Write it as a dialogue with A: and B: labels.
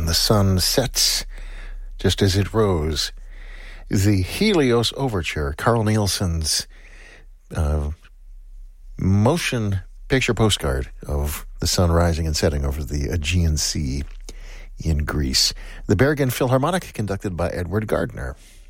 A: and the sun sets just as it rose. The Helios Overture, Carl Nielsen's motion picture postcard of the sun rising and setting over the Aegean Sea in Greece. The Bergen Philharmonic, conducted by Edward Gardner.